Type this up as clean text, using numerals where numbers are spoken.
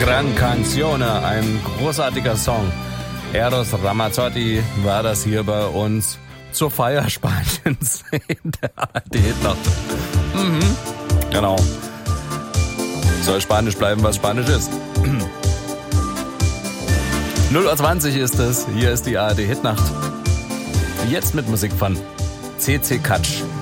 Gran Canzone, ein großartiger Song. Eros Ramazzotti war das hier bei uns zur Feier Spaniens in der ARD-Nacht. Genau. Soll Spanisch bleiben, was Spanisch ist. 0:20 Uhr ist es. Hier ist die ARD-Hitnacht. Jetzt mit Musik von CC Catch.